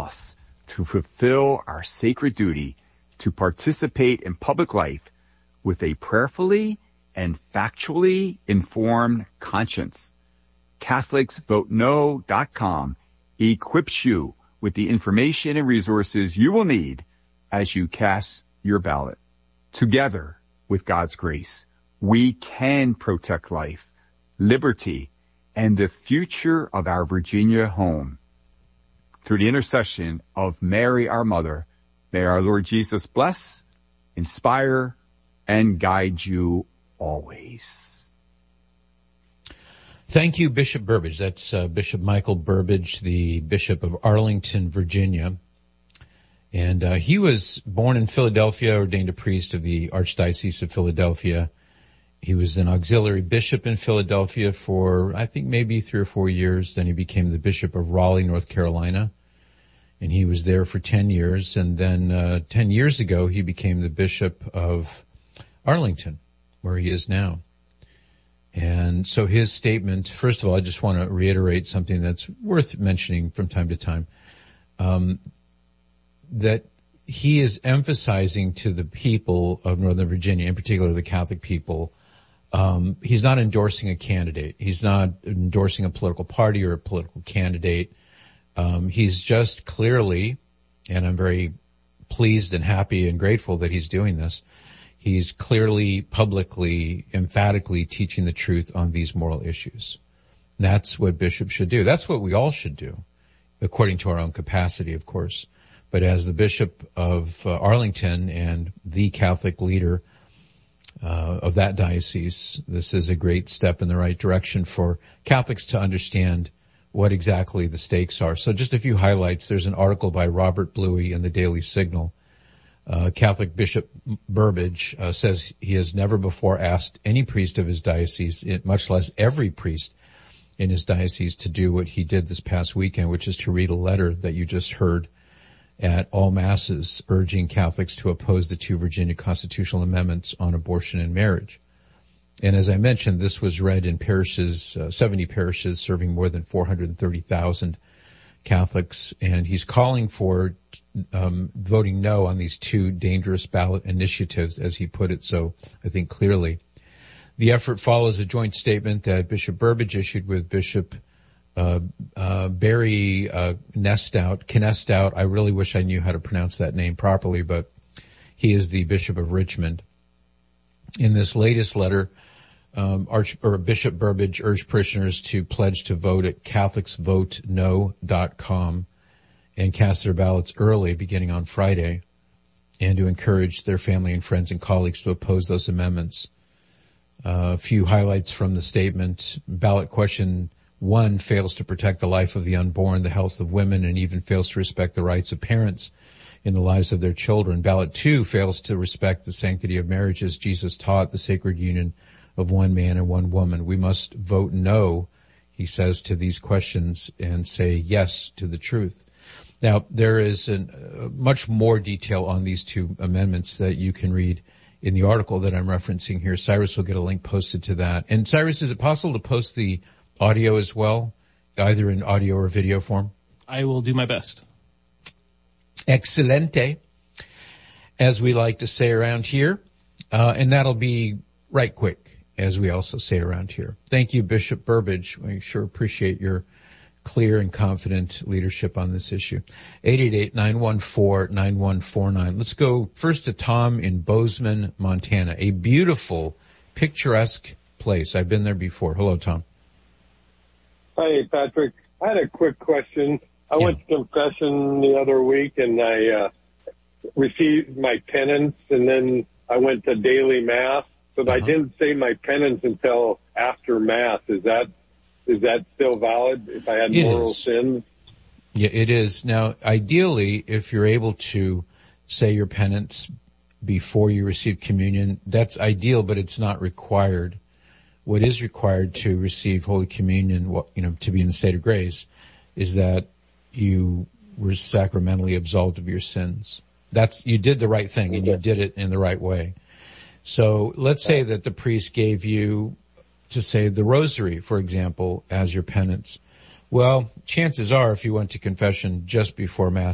us to fulfill our sacred duty to participate in public life with a prayerfully and factually informed conscience. CatholicsVoteNo.com equips you with the information and resources you will need as you cast your ballot. Together, with God's grace, we can protect life, liberty, and the future of our Virginia home. Through the intercession of Mary, our Mother, may our Lord Jesus bless, inspire, and guide you always. Thank you, Bishop Burbidge. That's Bishop Michael Burbidge, the Bishop of Arlington, Virginia. And he was born in Philadelphia, ordained a priest of the Archdiocese of Philadelphia. He was an auxiliary bishop in Philadelphia for, I think, maybe 3 or 4 years. Then he became the Bishop of Raleigh, North Carolina. And he was there for 10 years. And then 10 years ago, he became the Bishop of Arlington, where he is now. And so his statement, first of all, I just want to reiterate something that's worth mentioning from time to time, that he is emphasizing to the people of Northern Virginia, in particular the Catholic people, he's not endorsing a candidate. He's not endorsing a political party or a political candidate. He's just clearly, and I'm very pleased and happy and grateful that he's doing this, he's clearly, publicly, emphatically teaching the truth on these moral issues. That's what bishops should do. That's what we all should do, according to our own capacity, of course. But as the Bishop of Arlington and the Catholic leader of that diocese, this is a great step in the right direction for Catholics to understand what exactly the stakes are. So just a few highlights. There's an article by Robert Bluey in the Daily Signal. Catholic Bishop Burbidge says he has never before asked any priest of his diocese, much less every priest in his diocese, to do what he did this past weekend, which is to read a letter that you just heard at all masses urging Catholics to oppose the 2 Virginia constitutional amendments on abortion and marriage. And as I mentioned, this was read in parishes, 70 parishes serving more than 430,000 Catholics, and he's calling for voting no on these 2 dangerous ballot initiatives, as he put it so, I think, clearly. The effort follows a joint statement that Bishop Burbidge issued with Bishop Barry Knestout. I really wish I knew how to pronounce that name properly, but he is the Bishop of Richmond. In this latest letter, Bishop Burbidge urged parishioners to pledge to vote at CatholicsVoteNo.com and cast their ballots early, beginning on Friday, and to encourage their family and friends and colleagues to oppose those amendments. A few highlights from the statement. Ballot question 1 fails to protect the life of the unborn, the health of women, and even fails to respect the rights of parents in the lives of their children. Ballot 2 fails to respect the sanctity of marriage as Jesus taught, the sacred union of one man and one woman. We must vote no, he says, to these questions and say yes to the truth. Now, there is much more detail on these 2 amendments that you can read in the article that I'm referencing here. Cyrus will get a link posted to that. And Cyrus, is it possible to post the audio as well, either in audio or video form? I will do my best. Excelente, as we like to say around here. And that'll be right quick, as we also say around here. Thank you, Bishop Burbidge. We sure appreciate your clear and confident leadership on this issue. 888-914-9149. Let's go first to Tom in Bozeman, Montana, a beautiful, picturesque place. I've been there before. Hello, Tom. Hi, Patrick. I had a quick question. I went to confession the other week, and I received my penance, and then I went to daily Mass, but I didn't say my penance until after Mass. Is that still valid if I had moral sins? Yeah, it is. Now, ideally, if you're able to say your penance before you receive communion, that's ideal, but it's not required. What is required to receive Holy Communion, to be in the state of grace, is that you were sacramentally absolved of your sins. You did the right thing, and you did it in the right way. So let's say that the priest gave you to say the rosary, for example, as your penance. Well, chances are, if you went to confession just before Mass,